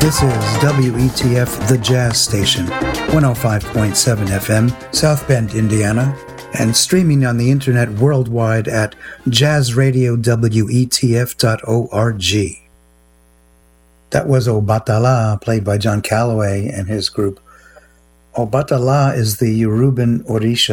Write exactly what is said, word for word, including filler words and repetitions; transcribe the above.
This is W E T F, the Jazz Station, one oh five point seven F M, South Bend, Indiana, and streaming on the internet worldwide at jazz radio w e t f dot org. That was Obatala, played by John Calloway and his group. Obatala is the Yoruban Orisha